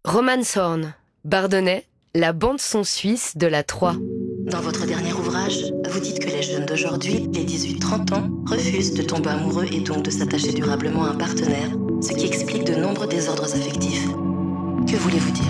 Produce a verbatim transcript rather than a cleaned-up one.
Roman Zorn, Bardonnay, la bande-son suisse de la trois. Dans votre dernier ouvrage, vous dites que les jeunes d'aujourd'hui, les dix-huit trente ans, refusent de tomber amoureux et donc de s'attacher durablement à un partenaire, ce qui explique de nombreux désordres affectifs. Que voulez-vous dire ?